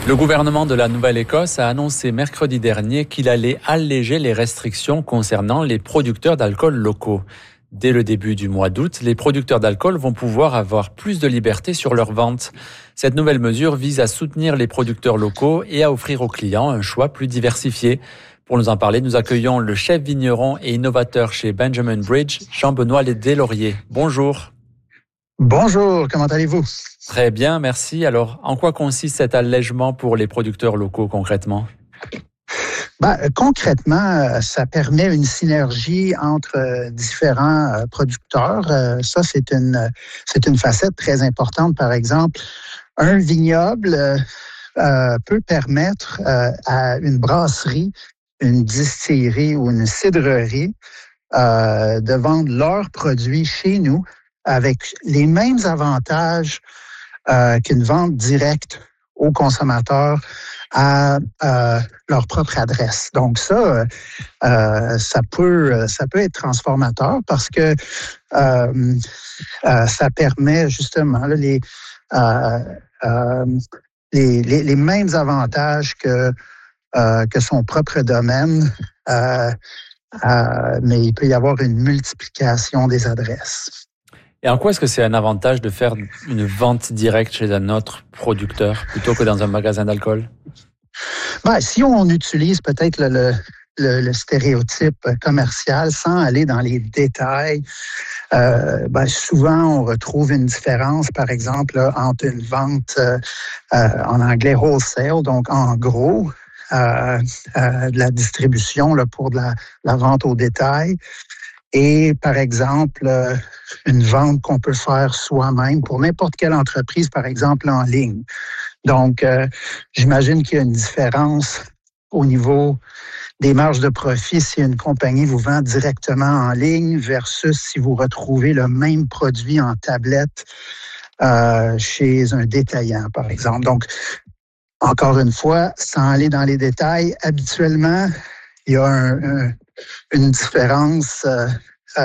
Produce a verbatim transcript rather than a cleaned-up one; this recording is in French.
Le gouvernement de la Nouvelle-Écosse a annoncé mercredi dernier qu'il allait alléger les restrictions concernant les producteurs d'alcool locaux. Dès le début du mois d'août, les producteurs d'alcool vont pouvoir avoir plus de liberté sur leur vente. Cette nouvelle mesure vise à soutenir les producteurs locaux et à offrir aux clients un choix plus diversifié. Pour nous en parler, nous accueillons le chef vigneron et innovateur chez Benjamin Bridge, Jean-Benoît Deslauriers. Bonjour. Bonjour, comment allez-vous? Très bien, merci. Alors, en quoi consiste cet allègement pour les producteurs locaux concrètement? Ben, concrètement, ça permet une synergie entre différents producteurs. Ça, c'est une, c'est une facette très importante. Par exemple, un vignoble euh, peut permettre euh, à une brasserie, une distillerie ou une cidrerie euh, de vendre leurs produits chez nous avec les mêmes avantages euh, qu'une vente directe aux consommateurs à euh, leur propre adresse. Donc ça, euh, ça peut, ça peut être transformateur parce que euh, euh, ça permet justement là, les, euh, euh, les, les les mêmes avantages que euh, que son propre domaine, euh, euh, mais il peut y avoir une multiplication des adresses. Et en quoi est-ce que c'est un avantage de faire une vente directe chez un autre producteur plutôt que dans un magasin d'alcool? Ben, si on utilise peut-être le, le, le, le stéréotype commercial sans aller dans les détails, euh, ben, souvent on retrouve une différence, par exemple, là, entre une vente euh, euh, en anglais wholesale, donc en gros, euh, euh, de la distribution là, pour de la, la vente au détail. Et par exemple, euh, une vente qu'on peut faire soi-même pour n'importe quelle entreprise, par exemple en ligne. Donc, euh, j'imagine qu'il y a une différence au niveau des marges de profit si une compagnie vous vend directement en ligne versus si vous retrouvez le même produit en tablette euh, chez un détaillant, par exemple. Donc, encore une fois, sans aller dans les détails, habituellement, il y a un, un, une différence euh,